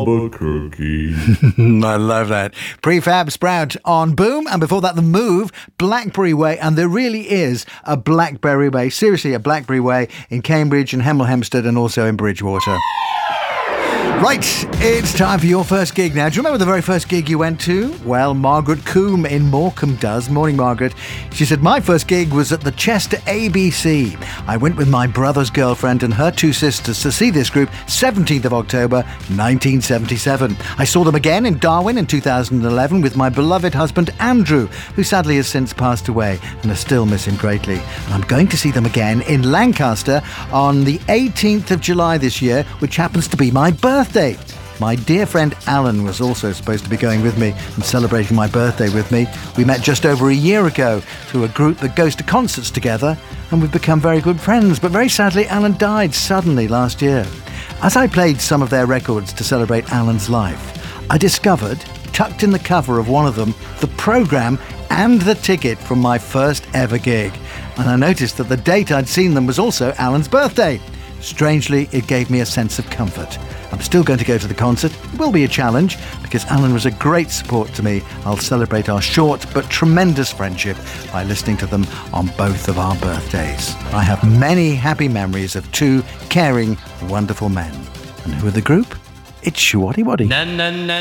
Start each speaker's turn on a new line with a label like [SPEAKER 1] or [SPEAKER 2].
[SPEAKER 1] Albuquerque.
[SPEAKER 2] I love that. Prefab Sprout on Boom, and before that, The Move, Blackberry Way, and there really is a Blackberry Way, seriously, a Blackberry Way in Cambridge and Hemel Hempstead and also in Bridgewater. Right, it's time for your first gig now. Do you remember the very first gig you went to? Well, Margaret Coombe in Morecambe does. Morning, Margaret. She said, my first gig was at the Chester ABC. I went with my brother's girlfriend and her two sisters to see this group 17th of October, 1977. I saw them again in Darwin in 2011 with my beloved husband, Andrew, who sadly has since passed away, and I still miss him greatly. And I'm going to see them again in Lancaster on the 18th of July this year, which happens to be my birthday. My dear friend Alan was also supposed to be going with me and celebrating my birthday with me. We met just over a year ago through a group that goes to concerts together, and we've become very good friends. But very sadly, Alan died suddenly last year. As I played some of their records to celebrate Alan's life, I discovered, tucked in the cover of one of them, the programme and the ticket from my first ever gig. And I noticed that the date I'd seen them was also Alan's birthday. Strangely, it gave me a sense of comfort. I'm still going to go to the concert. It will be a challenge because Alan was a great support to me. I'll celebrate our short but tremendous friendship by listening to them on both of our birthdays. I have many happy memories of two caring, wonderful men. And who are the group? It's Showaddywaddy.